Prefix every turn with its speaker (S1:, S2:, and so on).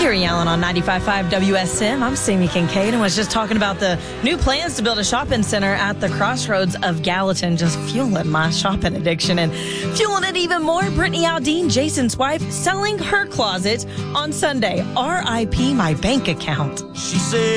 S1: Gary Allen on 95.5 WSM. I'm Sammy Kincaid and was just talking about the new plans to build a shopping center at the crossroads of Gallatin, just fueling my shopping addiction and fueling it even more. Brittany Aldean, Jason's wife, selling her closet on Sunday. R.I.P. my bank account.
S2: She said